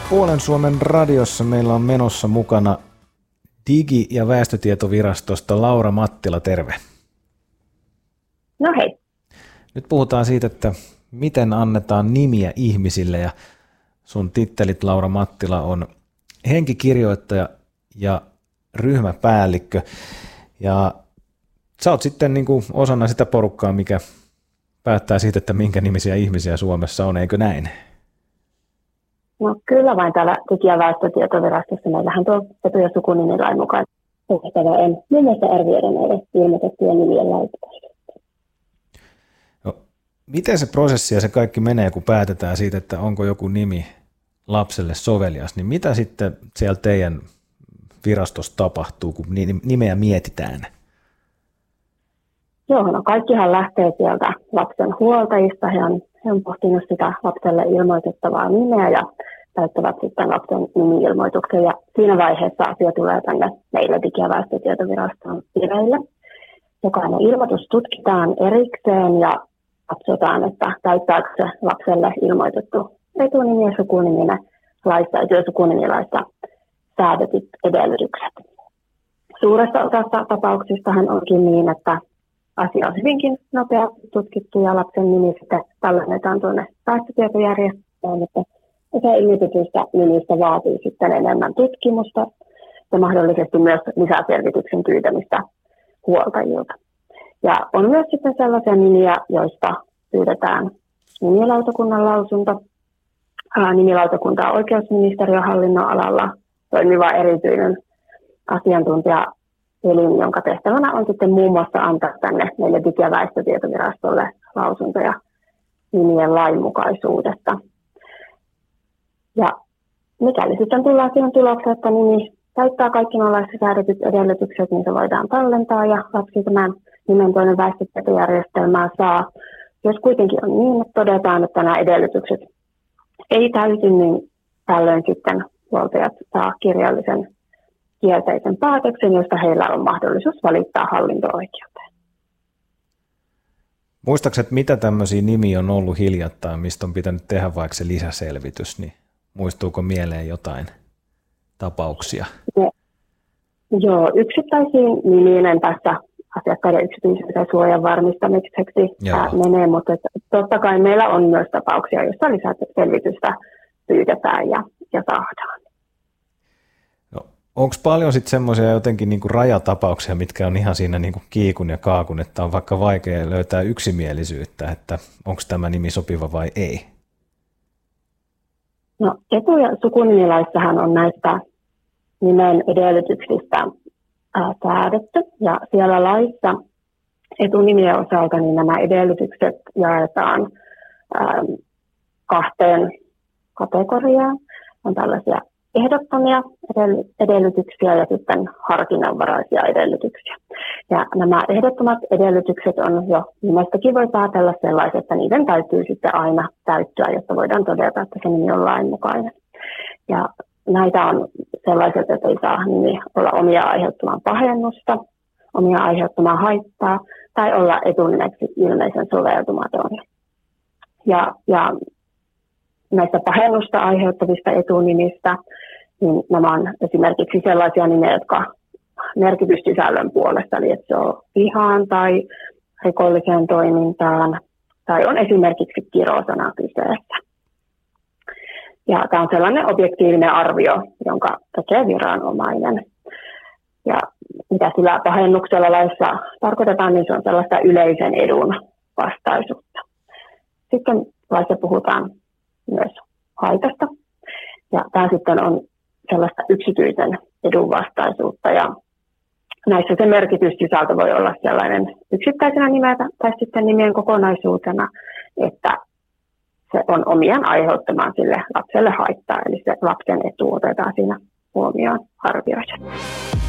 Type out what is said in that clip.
Puolen Suomen radiossa meillä on menossa mukana Digi- ja väestötietovirastosta Laura Mattila, terve. No hei. Nyt puhutaan siitä, että miten annetaan nimiä ihmisille, ja sun tittelit, Laura Mattila, on henkikirjoittaja ja ryhmäpäällikkö. Ja sä oot sitten niin kuin osana sitä porukkaa, mikä päättää siitä, että minkä nimisiä ihmisiä Suomessa on, eikö näin? No kyllä vain täällä Digi- ja väestötietovirastossa. Meillähän tuo etu- ja sukunimilain mukaan tehtävä on muun muassa arvioida näiden ilmoitettujen nimien laitteita. No, miten se prosessi ja se kaikki menee, kun päätetään siitä, että onko joku nimi lapselle sovelias, niin mitä sitten siellä teidän virastossa tapahtuu, kun nimeä mietitään? Joo, no kaikkihan lähtee sieltä lapsen huoltajista. He on pohtinut sitä lapselle ilmoitettavaa nimeä ja täyttävät sitten lapsen nimi-ilmoituksen. Ja siinä vaiheessa asia tulee tänne meille Digi- ja väestötietoviraston vireille. Jokainen ilmoitus tutkitaan erikseen ja katsotaan, että täyttääkö se lapselle ilmoitettu etunimi ja sukuniminen laissa ja sukunimilaissa säädetyt edellytykset. Suuressa osassa tapauksistahan onkin niin, että asia on hyvinkin nopeasti tutkittu ja lapsen nimi sitten tallennetaan tuonne väestötietojärjestelmään, mutta osa ilmoitetuista nimistä vaatii sitten enemmän tutkimusta ja mahdollisesti myös lisäselvityksen pyytämistä huoltajilta. Ja on myös sitten sellaisia nimiä, joista pyydetään nimilautakunnan lausunto. Nimilautakunta on oikeusministeriön hallinnon alalla toimiva erityinen asiantuntija, jonka tehtävänä on sitten muun muassa antaa tänne meille Digi- ja väestötietovirastolle lausuntoja nimien lainmukaisuudesta. Ja mikäli sitten tullaan siihen tulokseen, että nimi täyttää kaikki laissa säädetyt edellytykset, niin se voidaan tallentaa ja lapsi tämän nimen toinen väestötietojärjestelmään saa. Jos kuitenkin on niin, että todetaan, että nämä edellytykset ei täyty, niin tällöin sitten huoltajat saa kirjallisen kielteisen päätöksen, josta heillä on mahdollisuus valittaa hallinto-oikeuteen. Muistaakseni, että mitä tämmöisiä nimiä on ollut hiljattain, mistä on pitänyt tehdä vaikka se lisäselvitys, niin muistuuko mieleen jotain tapauksia? Joo, yksittäisiin nimiin tässä asiakkaiden yksityisyyden suojan varmistamiseksi menee, mutta totta kai meillä on myös tapauksia, joissa lisäselvitystä pyydetään ja saadaan. Onko paljon sitten semmoisia jotenkin niinku rajatapauksia, mitkä on ihan siinä niinku kiikun ja kaakun, että on vaikka vaikea löytää yksimielisyyttä, että onko tämä nimi sopiva vai ei? No, etu- ja sukunimilaissahan on näistä nimen edellytyksistä säädetty, ja siellä laissa etunimien osalta niin nämä edellytykset jaetaan kahteen kategoriaan. On tällaisia ehdottomia edellytyksiä ja sitten harkinnanvaraisia edellytyksiä. Ja nämä ehdottomat edellytykset on jo nimestäkin voi päätellä sellaiset, että niiden täytyy sitten aina täyttyä, jotta voidaan todeta, että se nimi on lainmukainen. Ja näitä on sellaiset, että ei saa nimi olla omia aiheuttamaan pahennusta, omia aiheuttamaan haittaa tai olla etunimeksi ilmeisen soveltumaton. Ja näistä pahennusta aiheuttavista etunimistä, niin nämä on esimerkiksi sellaisia nimiä, jotka merkityssisällön puolesta lietsoo vihaan tai rikolliseen toimintaan, tai on esimerkiksi kirosana kyseessä. Ja tämä on sellainen objektiivinen arvio, jonka tekee viranomainen. Ja mitä sillä pahennuksella laissa tarkoitetaan, niin se on sellaista yleisen edun vastaisuutta. Sitten laissa puhutaan myös haitasta. Ja tämä sitten on sellaista yksityisen edun vastaisuutta. Ja näissä se merkityssisältö voi olla sellainen yksittäisenä nimeltä tai sitten nimien kokonaisuutena, että se on omien aiheuttamaan sille lapselle haittaa. Eli se lapsen etu otetaan siinä huomioon arvioissa.